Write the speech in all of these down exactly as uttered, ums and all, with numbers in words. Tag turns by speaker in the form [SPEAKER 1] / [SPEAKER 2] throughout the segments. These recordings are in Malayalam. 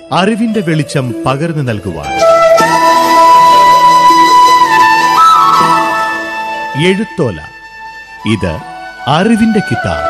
[SPEAKER 1] അറിവിന്റെ വെളിച്ചം പകർന്നു നൽകുവാൻ. എഴുത്തോല, ഇത് അറിവിന്റെ കിതാബ്.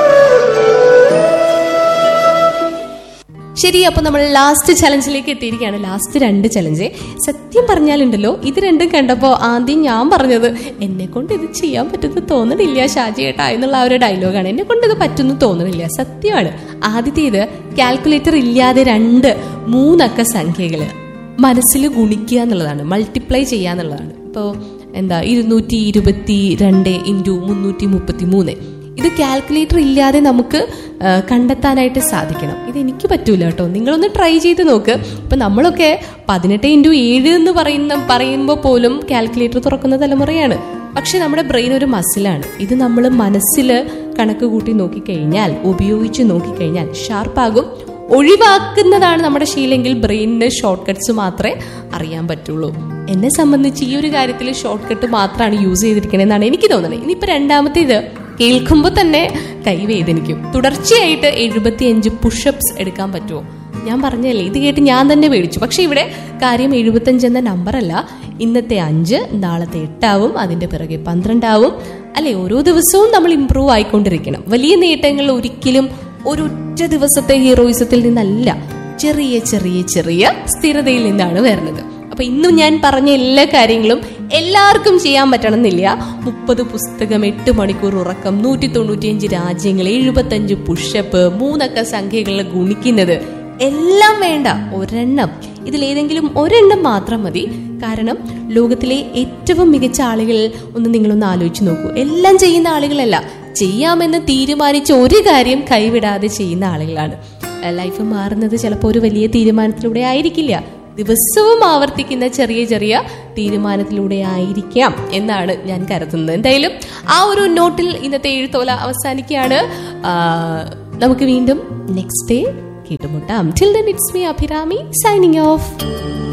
[SPEAKER 2] ശരി, അപ്പൊ നമ്മൾ ലാസ്റ്റ് ചലഞ്ചിലേക്ക് എത്തിയിരിക്കുകയാണ്. ലാസ്റ്റ് രണ്ട് ചലഞ്ച് സത്യം പറഞ്ഞാലുണ്ടല്ലോ, ഇത് രണ്ടും കണ്ടപ്പോ ആദ്യം ഞാൻ പറഞ്ഞത് എന്നെ കൊണ്ട് ഇത് ചെയ്യാൻ പറ്റുന്ന തോന്നണില്ല ഷാജി ഏട്ടാ എന്നുള്ള ആ ഒരു ഡയലോഗാണ്. എന്നെ കൊണ്ട് ഇത് പറ്റുന്നു തോന്നണില്ല. സത്യമാണ്. ആദ്യത്തേത് കാൽക്കുലേറ്റർ ഇല്ലാതെ രണ്ട് മൂന്നക്ക സംഖ്യകള് മനസ്സിൽ ഗുണിക്കുക എന്നുള്ളതാണ്, മൾട്ടിപ്ലൈ ചെയ്യുക എന്നുള്ളതാണ്. ഇപ്പോൾ എന്താ ഇരുന്നൂറ്റി ഇരുപത്തി രണ്ട് ഇൻറ്റു മുന്നൂറ്റി മുപ്പത്തി മൂന്ന് ഇത് കാൽക്കുലേറ്റർ ഇല്ലാതെ നമുക്ക് കണ്ടെത്താനായിട്ട് സാധിക്കണം. ഇത് എനിക്ക് പറ്റൂല കേട്ടോ. നിങ്ങളൊന്ന് ട്രൈ ചെയ്ത് നോക്ക്. ഇപ്പം നമ്മളൊക്കെ പതിനെട്ട് ഇൻറ്റു ഏഴ് എന്ന് പറയുന്ന പറയുമ്പോൾ പോലും കാൽക്കുലേറ്റർ തുറക്കുന്ന തലമുറയാണ്. പക്ഷെ നമ്മുടെ ബ്രെയിൻ ഒരു മസിലാണ്. ഇത് നമ്മൾ മനസ്സിൽ കണക്ക് കൂട്ടി നോക്കിക്കഴിഞ്ഞാൽ, ഉപയോഗിച്ച് നോക്കിക്കഴിഞ്ഞാൽ ഷാർപ്പാകും. ഒഴിവാക്കുന്നതാണ് നമ്മുടെ ശീലെങ്കിൽ ബ്രെയിനിന് ഷോർട്ട് കട്ട്സ് മാത്രമേ അറിയാൻ പറ്റുള്ളൂ. എന്നെ സംബന്ധിച്ച് ഈ ഒരു കാര്യത്തിൽ ഷോർട്ട് കട്ട് മാത്രമാണ് യൂസ് ചെയ്തിരിക്കണമെന്നാണ് എനിക്ക് തോന്നുന്നത്. ഇനിയിപ്പോൾ രണ്ടാമത്തേത് കേൾക്കുമ്പോൾ തന്നെ കൈവേദനിക്കും. തുടർച്ചയായിട്ട് എഴുപത്തി അഞ്ച് പുഷപ്സ് എടുക്കാൻ പറ്റുമോ? ഞാൻ പറഞ്ഞല്ലേ, ഇത് കേട്ട് ഞാൻ തന്നെ പേടിച്ചു. പക്ഷെ ഇവിടെ കാര്യം എഴുപത്തഞ്ച് എന്ന നമ്പറല്ല. ഇന്നത്തെ അഞ്ച് നാളത്തെ എട്ടാവും, അതിന്റെ പിറകെ പന്ത്രണ്ടാവും അല്ലെ. ഓരോ ദിവസവും നമ്മൾ ഇംപ്രൂവ് ആയിക്കൊണ്ടിരിക്കണം. വലിയ നേട്ടങ്ങൾ ഒരിക്കലും ഒരൊറ്റ ദിവസത്തെ ഹീറോയിസത്തിൽ നിന്നല്ല, ചെറിയ ചെറിയ ചെറിയ സ്ഥിരതയിൽ നിന്നാണ് വരുന്നത്. അപ്പൊ ഇന്നും ഞാൻ പറഞ്ഞ എല്ലാ കാര്യങ്ങളും എല്ലാവർക്കും ചെയ്യാൻ പറ്റണമെന്നില്ല. മുപ്പത് പുസ്തകം, എട്ട് മണിക്കൂർ ഉറക്കം, നൂറ്റി തൊണ്ണൂറ്റിയഞ്ച് രാജ്യങ്ങൾ, എഴുപത്തഞ്ച് പുഷപ്പ്, മൂന്നക്ക സംഖ്യകളിൽ ഗുണിക്കുന്നത് എല്ലാം വേണ്ട. ഒരെണ്ണം, ഇതിലേതെങ്കിലും ഒരെണ്ണം മാത്രം മതി. കാരണം ലോകത്തിലെ ഏറ്റവും മികച്ച ആളുകൾ ഒന്ന് നിങ്ങളൊന്ന് ആലോചിച്ച് നോക്കൂ. എല്ലാം ചെയ്യുന്ന ആളുകളല്ല, ചെയ്യാമെന്ന് തീരുമാനിച്ച ഒരു കാര്യം കൈവിടാതെ ചെയ്യുന്ന ആളുകളാണ്. ലൈഫ് മാറുന്നത് ചിലപ്പോൾ ഒരു വലിയ തീരുമാനത്തിലൂടെ ആയിരിക്കില്ല, ദിവസവും ആവർത്തിക്കുന്ന ചെറിയ ചെറിയ തീരുമാനത്തിലൂടെ ആയിരിക്കാം എന്നാണ് ഞാൻ കരുതുന്നത്. എന്തായാലും ആ ഒരു നോട്ടിൽ ഇന്നത്തെ എഴുത്തോല അവസാനിക്കുകയാണ്. നമുക്ക് വീണ്ടും next day കേട്ടുമുട്ടാം. Till then it's me Abhirami signing off.